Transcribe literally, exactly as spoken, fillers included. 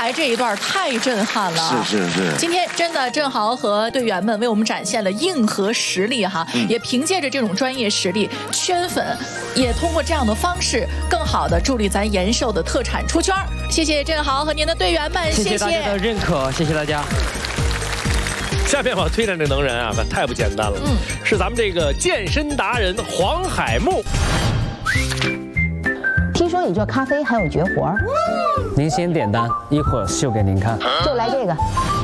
来这一段太震撼了。 是是是。 今天真的郑豪和队员们为我们展现了硬核实力哈，嗯、也凭借着这种专业实力圈粉，也通过这样的方式更好的助力咱延寿的特产出圈。谢谢郑豪和您的队员们， 谢谢大家的认可，谢谢大家。 下面我推荐这能人啊，可太不简单了，嗯，是咱们这个健身达人黄海木。 听说你做咖啡还有绝活， 您先点单，一会儿秀给您看。 就来这个。